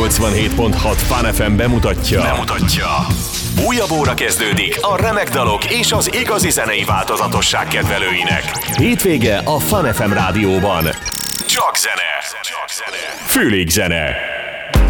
87.6 Fun FM bemutatja. Újabb óra kezdődik a remek dalok és az igazi zenei változatosság kedvelőinek. Hétvége a Fun FM rádióban. Csak zene. Fülig zene.